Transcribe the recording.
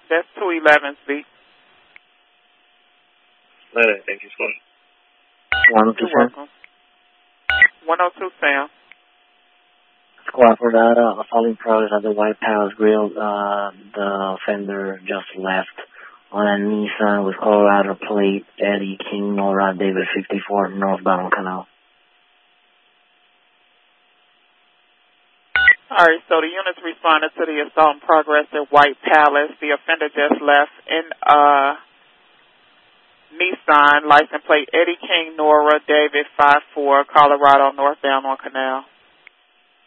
That's 211C. Thank you, sir. 102, You're welcome. 102, Sam. Squad for data, following progress at the White Palace Grill. The offender just left on a Nissan with Colorado plate, Eddie King, Nora, David 54, northbound Canal. All right, so the units responded to the assault in progress at White Palace. The offender just left in Nissan, license plate Eddie King, Nora, David 54, Colorado, northbound on Canal.